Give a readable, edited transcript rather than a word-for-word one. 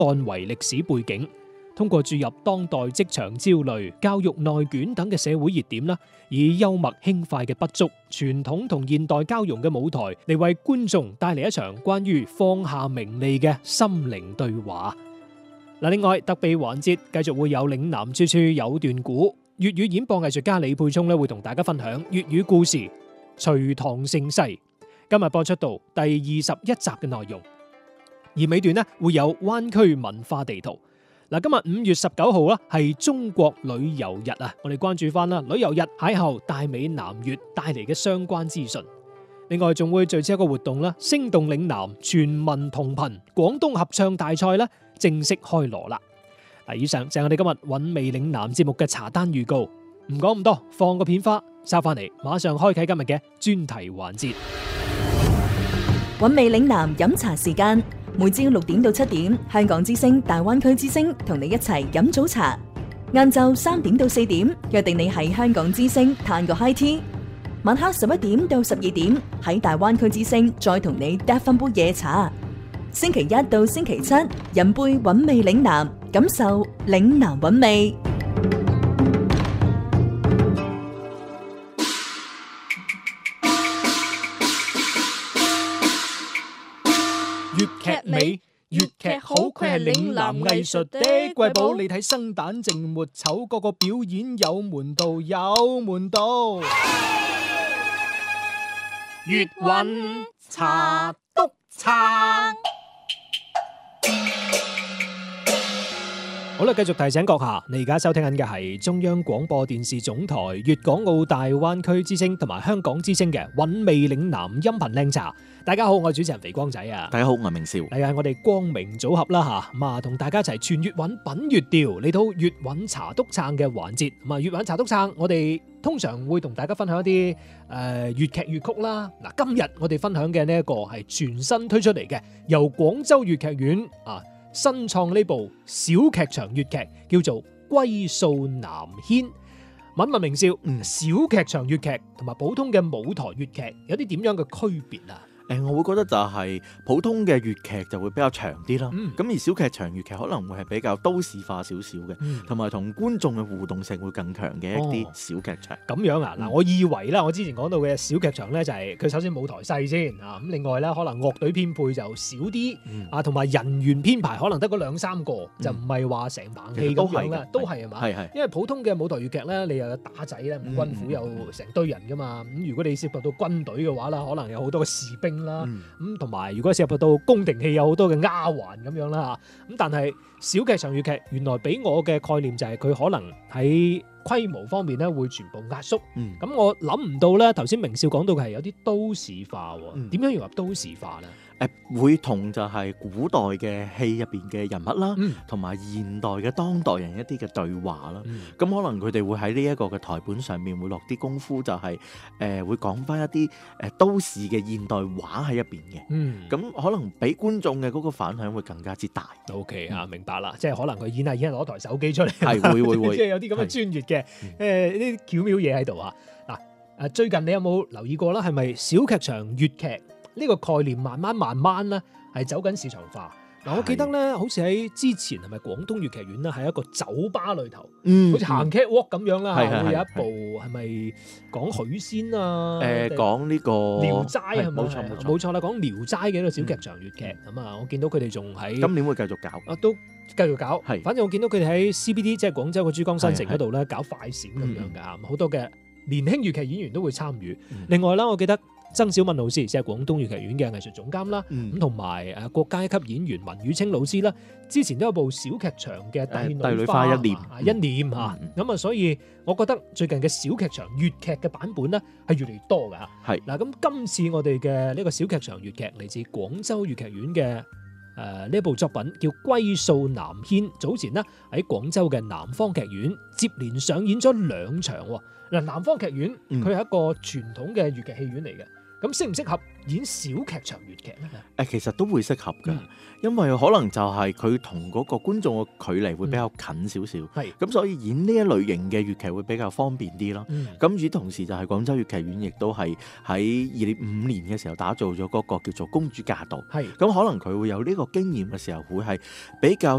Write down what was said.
幹為歷史背景，通過注入當代職場焦慮、教育內卷等嘅社會熱點啦，以幽默輕快嘅筆觸、傳統同現代交融嘅舞台嚟為觀眾帶嚟一場關於放下名利嘅心靈對話。另外特備環節繼續會有嶺南處處有段古，粵語演播藝術家李沛聰會同大家分享粵語故事《隋唐盛世》，今日播出到第21集嘅內容。而尾段會有灣區文化地圖。今日5月19號係中國旅遊日啊，我哋關注翻旅遊日邂逅大美南粵帶嚟嘅相關資訊。另外仲會聚焦一個活動聲動嶺南全民同頻廣東合唱大賽正式開鑼啦。以上就係我哋今日韻味嶺南節目嘅茶單預告。唔講咁多，放個片花，收翻嚟馬上開啟今日嘅專題環節。 韻味嶺南飲茶時間，每朝6點到7點，香港之聲、大灣區之聲同你一齊飲早茶。晏晝3點到4點，約定你喺香港之聲嘆個 high tea。晚黑11點到12點，喺大灣區之聲再同你嗒翻杯夜茶。星期一到星期七，飲杯韻味嶺南，感受嶺南韻味。 粵劇美，粵劇好，佢係嶺南藝術的瑰寶。你睇生旦淨末丑，個個表演有門道，有門道。粵韻茶篤撐。好啦，繼續提醒閣下，你而家收聽緊嘅係中央廣播電視總台粵港澳大灣區之聲同埋香港之聲嘅韻味嶺南音頻靚茶。大家好，我係主持人肥光仔啊！ 大家好，我係明少。 係我哋光明組合啦吓，咁啊同大家一齊傳粵韻品粵調，嚟到粵韻茶篤撐嘅環節。咁啊粵韻茶篤撐，我哋通常會同大家分享一啲粵劇粵曲啦。嗱，今日我哋分享嘅呢一個係全新推出嚟嘅，由廣州粵劇院新創呢部小劇場粵劇，叫做《歸數南軒》。問問明少，小劇場粵劇同埋普通嘅舞台粵劇有啲點樣嘅區別啊？ 我會覺得就係普通嘅粵劇就會比較長啲啦，咁而小劇場粵劇可能會係比較都市化少少嘅，同埋同觀眾嘅互動性會更強嘅一啲小劇場。 咁樣啊？嗱，我以為啦，我之前講到嘅小劇場咧，就係佢首先舞台細先啊，咁另外咧可能樂隊編配就少啲啊，同埋人員編排可能得嗰2-3個，就唔係話成棚戲咁樣啦，都係嘛？係。因為普通嘅舞台粵劇咧，你又有打仔咧，五軍府有成堆人噶嘛，咁如果你涉及到軍隊嘅話啦，可能有好多嘅士兵啦，咁同埋如果涉及到宮廷戲有好多嘅丫鬟咁樣啦，咁但係小劇場粵劇原來俾我嘅概念就係佢可能喺規模方面咧會全部壓縮，咁我諗唔到咧頭先明少講到嘅係有啲都市化，點樣融入都市化咧？ 會同就係古代嘅戲入邊嘅人物啦，同埋現代嘅當代人一啲嘅對話啦，咁可能佢哋會喺呢一個嘅台本上面會落啲功夫，就係會講翻一啲都市嘅現代話喺入邊嘅，咁可能俾觀眾嘅嗰個反響會更加之大。 OK 啊，明白啦，即係可能佢演下攞台手機出嚟， 係會即係有啲咁嘅專業嘅呢啲巧妙嘢喺度啊！嗱，最近你有冇留意過啦？係咪小劇場粵劇呢個概念慢慢咧係走緊市場化？嗱，我記得咧，好似喺之前係咪廣東粵劇院咧，係一個酒吧裏頭，好似行 catwalk 咁樣啦，會有一部係咪講許仙啊？ 講呢個《 聊齋》係咪？冇錯啦，講《聊齋》嘅一個小劇場粵劇咁啊！我見到佢哋仲喺今年會繼續搞， 都繼續搞。係，反正我見到佢哋喺 CBD 即係廣州嘅珠江新城嗰度咧搞快閃咁樣㗎，好多嘅年輕粵劇演員都會參與。另外啦，我記得曾小敏老師即係廣東粵劇院嘅藝術總監啦，咁同埋國家級演員文宇清老師啦，之前都有部小劇場嘅《帝女花一念》嚇，咁啊，所以我覺得最近嘅小劇場粵劇嘅版本咧係越嚟越多㗎嚇。係嗱，咁今次我哋嘅呢個小劇場粵劇嚟自廣州粵劇院嘅呢部作品叫《歸數南軒》，早前呢喺廣州嘅南方劇院接連上演咗2場喎。嗱，南方劇院佢係一個傳統嘅粵劇戲院嚟嘅。咁適唔適合演小劇場粵劇咧？ 其實都會適合㗎，因為可能就係佢同嗰個觀眾嘅距離會比較近少少，咁所以演呢一類型嘅粵劇會比較方便啲咯。咁與同時就係廣州粵劇院亦都係喺2005年嘅時候打造咗嗰個叫做《公主駕到》，咁可能佢會有呢個經驗嘅時候，會係比較